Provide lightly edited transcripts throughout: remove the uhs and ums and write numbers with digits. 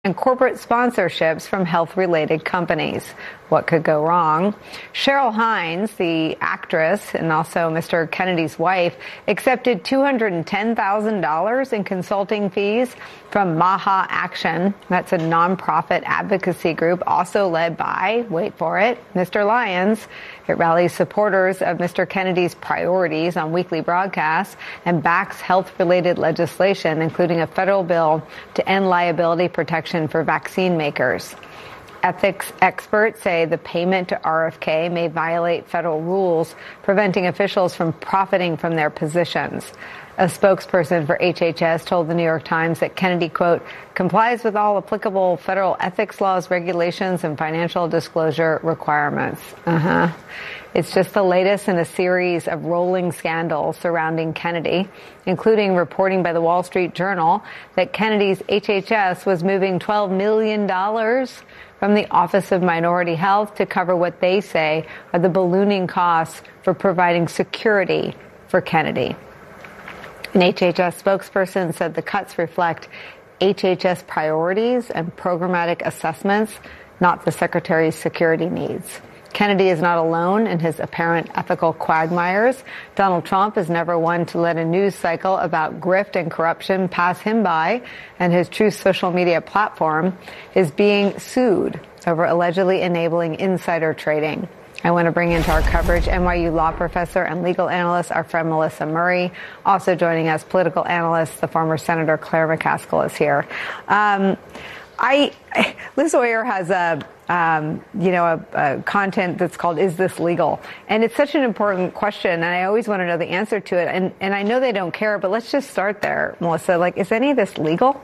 and corporate sponsorships from health-related companies. What could go wrong? Cheryl Hines, the actress and also Mr. Kennedy's wife, accepted $210,000 in consulting fees from Maha Action. That's a nonprofit advocacy group also led by, wait for it, Mr. Lyons. It rallies supporters of Mr. Kennedy's priorities on weekly broadcasts and backs health-related legislation, including a federal bill to end liability protection for vaccine makers. Ethics experts say the payment to RFK may violate federal rules, preventing officials from profiting from their positions. A spokesperson for HHS told the New York Times that Kennedy, quote, complies with all applicable federal ethics laws, regulations, and financial disclosure requirements. It's just the latest in a series of rolling scandals surrounding Kennedy, including reporting by the Wall Street Journal that Kennedy's HHS was moving $12 million from the Office of Minority Health to cover what they say are the ballooning costs for providing security for Kennedy. An HHS spokesperson said the cuts reflect HHS priorities and programmatic assessments, not the secretary's security needs. Kennedy is not alone in his apparent ethical quagmires. Donald Trump is never one to let a news cycle about grift and corruption pass him by, and his Truth social media platform is being sued over allegedly enabling insider trading. I want to bring into our coverage NYU law professor and legal analyst, our friend Melissa Murray. Also joining us, political analyst, the former Senator Claire McCaskill is here. Liz Oyer has a content that's called "Is This Legal?" And it's such an important question, and I always want to know the answer to it. And I know they don't care, but let's just start there, Melissa. Like, is any of this legal?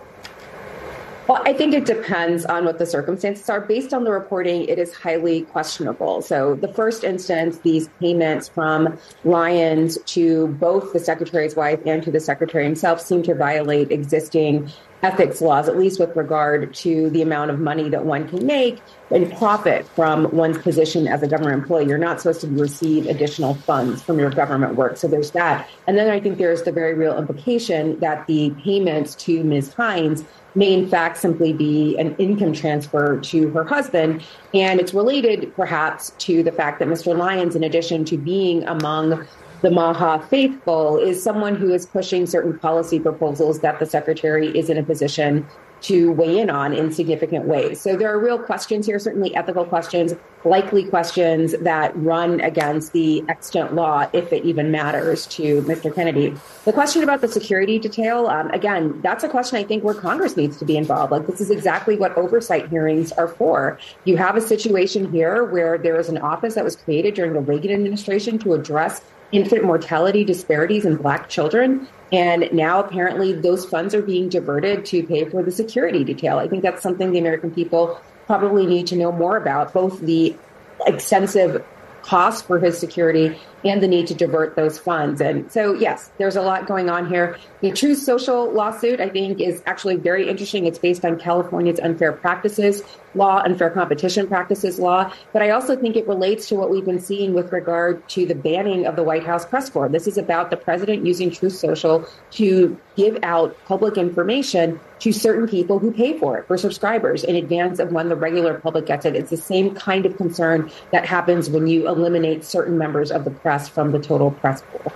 Well, I think it depends on what the circumstances are. Based on the reporting, it is highly questionable. So the first instance, these payments from Lyons to both the secretary's wife and to the secretary himself seem to violate existing ethics laws, at least with regard to the amount of money that one can make and profit from one's position as a government employee. You're not supposed to receive additional funds from your government work. So there's that. And then I think there's the very real implication that the payments to Ms. Hines may in fact simply be an income transfer to her husband. And it's related perhaps to the fact that Mr. Lyons, in addition to being among the Maha faithful, is someone who is pushing certain policy proposals that the secretary is in a position to weigh in on in significant ways. So there are real questions here, certainly ethical questions, likely questions that run against the extant law, if it even matters to Mr. Kennedy. The question about the security detail, again, that's a question I think where Congress needs to be involved. Like, this is exactly what oversight hearings are for. You have a situation here where there is an office that was created during the Reagan administration to address infant mortality disparities in Black children. And now apparently those funds are being diverted to pay for the security detail. I think that's something the American people probably need to know more about, both the extensive cost for his security and the need to divert those funds. And so, yes, there's a lot going on here. The Truth Social lawsuit, I think, is actually very interesting. It's based on California's unfair practices law, unfair competition practices law. But I also think it relates to what we've been seeing with regard to the banning of the White House press corps. This is about the president using Truth Social to give out public information to certain people who pay for it, for subscribers, in advance of when the regular public gets it. It's the same kind of concern that happens when you eliminate certain members of the press from the total press pool.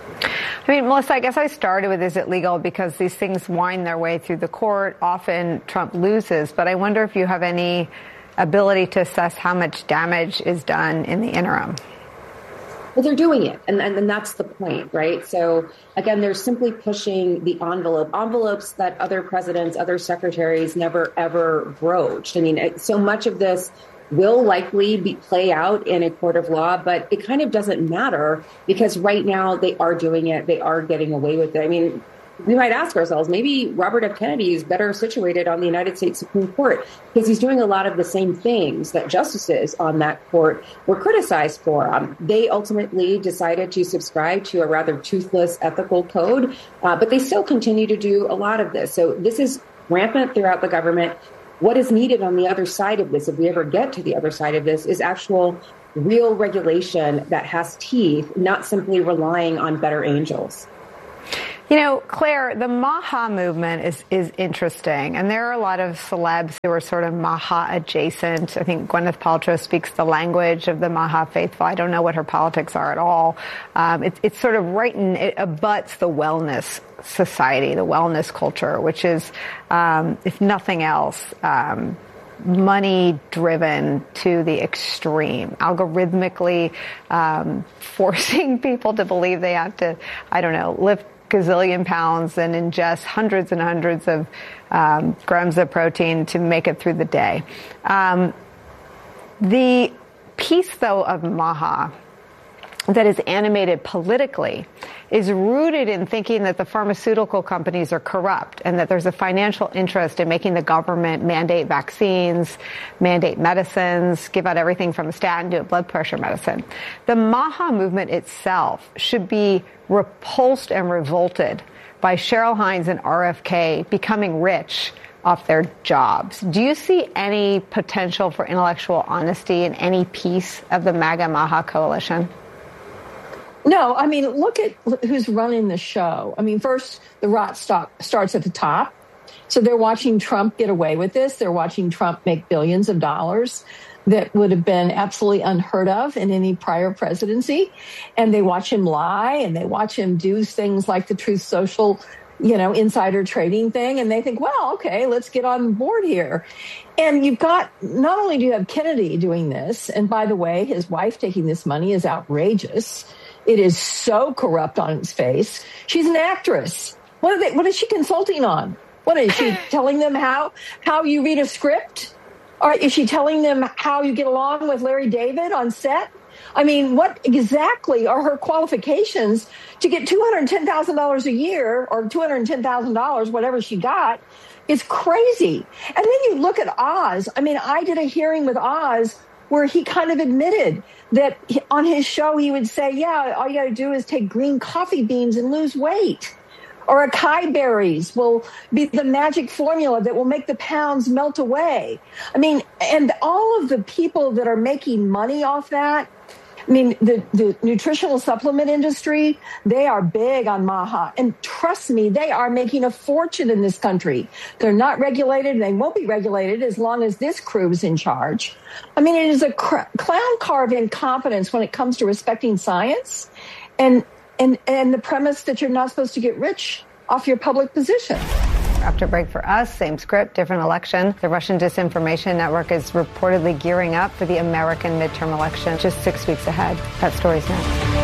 I mean, Melissa, I guess I started with, is it legal? Because these things wind their way through the court. Often Trump loses, but I wonder if you have any ability to assess how much damage is done in the interim. Well, they're doing it. And that's the point, right? So, again, they're simply pushing the envelopes that other presidents, other secretaries never, ever broached. I mean, so much of this will likely play out in a court of law, but it kind of doesn't matter because right now they are doing it. They are getting away with it. I mean, we might ask ourselves, maybe Robert F. Kennedy is better situated on the United States Supreme Court because he's doing a lot of the same things that justices on that court were criticized for. They ultimately decided to subscribe to a rather toothless ethical code, but they still continue to do a lot of this. So this is rampant throughout the government. What is needed on the other side of this, if we ever get to the other side of this, is actual real regulation that has teeth, not simply relying on better angels. You know, Claire, the Maha movement is interesting, and there are a lot of celebs who are sort of Maha adjacent. I think Gwyneth Paltrow speaks the language of the Maha faithful. I don't know what her politics are at all. It's sort of it abuts the wellness society, the wellness culture, which is, if nothing else, money driven to the extreme, algorithmically forcing people to believe they have to, I don't know, lift gazillion pounds and ingest hundreds and hundreds of grams of protein to make it through the day. The piece, though, of Maha that is animated politically is rooted in thinking that the pharmaceutical companies are corrupt and that there's a financial interest in making the government mandate vaccines, mandate medicines, give out everything from a statin to a blood pressure medicine. The Maha movement itself should be repulsed and revolted by Cheryl Hines and RFK becoming rich off their jobs. Do you see any potential for intellectual honesty in any piece of the MAGA Maha coalition? No, I mean, look at who's running the show. I mean, first, the rot starts at the top. So they're watching Trump get away with this. They're watching Trump make billions of dollars that would have been absolutely unheard of in any prior presidency. And they watch him lie, and they watch him do things like the Truth Social, insider trading thing. And they think, well, okay, let's get on board here. And you've got, not only do you have Kennedy doing this, and by the way, his wife taking this money is outrageous. It is so corrupt on its face. She's an actress. What is she consulting on? What is she telling them how you read a script? Or is she telling them how you get along with Larry David on set? I mean, what exactly are her qualifications to get $210,000 a year or $210,000, whatever she got? It's crazy. And then you look at Oz. I mean, I did a hearing with Oz where he kind of admitted that on his show, he would say, yeah, all you got to do is take green coffee beans and lose weight. Or acai berries will be the magic formula that will make the pounds melt away. I mean, and all of the people that are making money off that, I mean, the nutritional supplement industry, they are big on Maha. And trust me, they are making a fortune in this country. They're not regulated, and they won't be regulated as long as this crew is in charge. I mean, it is a clown car of incompetence when it comes to respecting science and the premise that you're not supposed to get rich off your public position. After break for us, same script, different election. The Russian disinformation network is reportedly gearing up for the American midterm election just 6 weeks ahead. That story's next.